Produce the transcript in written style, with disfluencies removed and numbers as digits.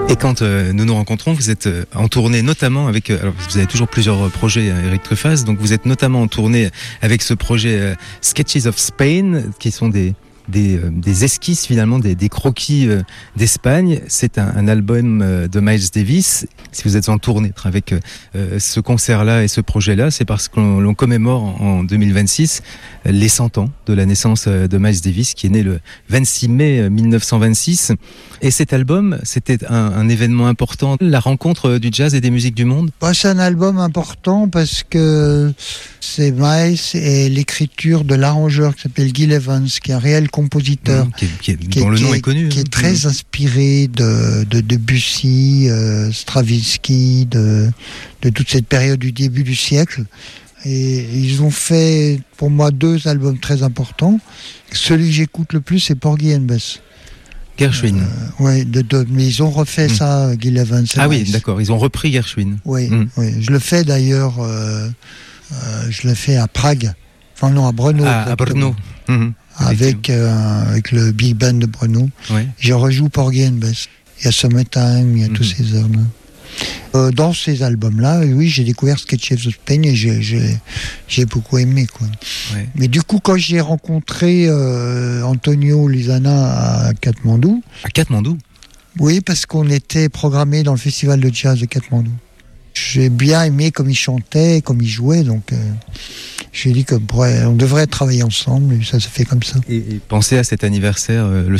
Et quand nous nous rencontrons, vous êtes en tournée notamment avec... alors vous avez toujours plusieurs projets, Eric Truffaz, donc vous êtes notamment en tournée avec ce projet Sketches of Spain, qui sont des esquisses finalement, des croquis d'Espagne. C'est un album de Miles Davis. Si vous êtes en tournée avec ce concert-là et ce projet-là, c'est parce qu'on commémore en 2026 les 100 ans de la naissance de Miles Davis, qui est né le 26 mai 1926. Et cet album, c'était un événement important, la rencontre du jazz et des musiques du monde. C'est un album important parce que c'est Miles et l'écriture de l'arrangeur qui s'appelle Gil Evans, qui est un réel compositeur, dont le nom est connu. Qui est très inspiré de Debussy, Stravinsky, de toute cette période du début du siècle. Et ils ont fait, pour moi, 2 albums très importants. Celui que j'écoute le plus, c'est Porgy and Bess. Gershwin. Oui, mais ils ont refait ça, Gil Evans. Ah oui, d'accord, ils ont repris Gershwin. Oui, je le fais d'ailleurs, je le fais à Prague. Enfin non, à Brno. À Brno. Avec le Big Band de Brno. Ouais. Je rejoue Porgy and Bess. Il y a Summertime, il y a tous ces heures-là. Dans ces albums-là, oui, j'ai découvert Sketches of Spain et j'ai beaucoup aimé, quoi. Ouais. Mais du coup, quand j'ai rencontré Antonio Lizana à Katmandou... À Katmandou ? Oui, parce qu'on était programmé dans le festival de jazz de Katmandou. J'ai bien aimé comme il chantait, comme il jouait, donc j'ai dit qu'on devrait travailler ensemble, et ça se fait comme ça. Et pensez à cet anniversaire, le